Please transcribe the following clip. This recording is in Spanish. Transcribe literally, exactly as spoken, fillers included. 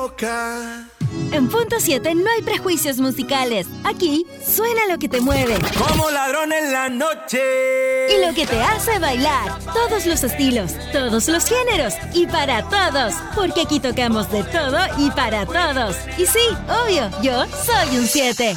loca. En Punto siete no hay prejuicios musicales. Aquí suena lo que te mueve. Como ladrón en la noche. Y lo que te hace bailar. Todos los estilos, todos los géneros y para todos. Porque aquí tocamos de todo y para todos. Y sí, obvio, yo soy un siete.